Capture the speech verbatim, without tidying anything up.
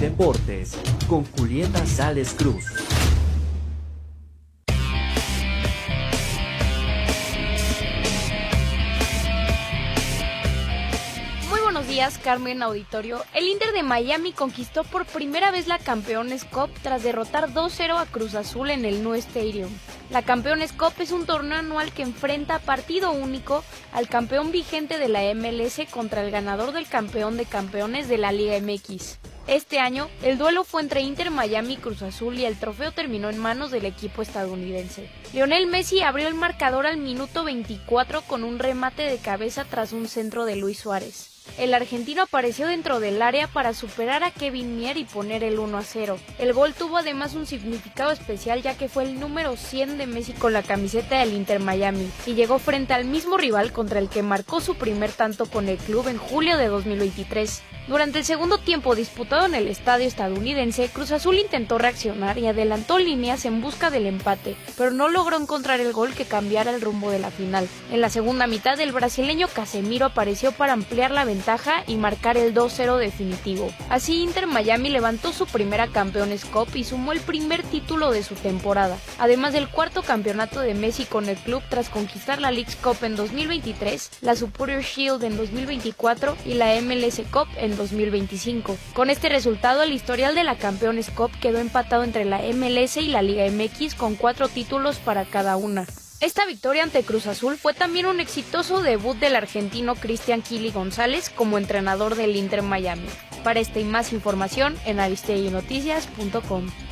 Deportes con Julieta Sales Cruz. Buenos días, Carmen Auditorio. El Inter de Miami conquistó por primera vez la Campeones Cup tras derrotar dos cero a Cruz Azul en el Nou Stadium. La Campeones Cup es un torneo anual que enfrenta a partido único al campeón vigente de la M L S contra el ganador del campeón de campeones de la Liga M X. Este año, el duelo fue entre Inter Miami y Cruz Azul y el trofeo terminó en manos del equipo estadounidense. Lionel Messi abrió el marcador al minuto veinticuatro con un remate de cabeza tras un centro de Luis Suárez. El argentino apareció dentro del área para superar a Kevin Mier y poner el uno a cero. El gol tuvo además un significado especial ya que fue el número cien de Messi con la camiseta del Inter Miami y llegó frente al mismo rival contra el que marcó su primer tanto con el club en julio de dos mil veintitrés. Durante el segundo tiempo disputado en el estadio estadounidense, Cruz Azul intentó reaccionar y adelantó líneas en busca del empate, pero no logró encontrar el gol que cambiara el rumbo de la final. En la segunda mitad, el brasileño Casemiro apareció para ampliar la ventaja y marcar el dos cero definitivo. Así, Inter Miami levantó su primera Campeones Cup y sumó el primer título de su temporada, además del cuarto campeonato de Messi con el club tras conquistar la Leagues Cup en dos mil veintitrés, la Superior Shield en dos mil veinticuatro y la M L S Cup en dos mil veinticinco. Con este resultado, el historial de la Campeones Cup quedó empatado entre la M L S y la Liga M X con cuatro títulos para cada una. Esta victoria ante Cruz Azul fue también un exitoso debut del argentino Cristian Kili González como entrenador del Inter Miami. Para esta y más información en aristegui noticias punto com.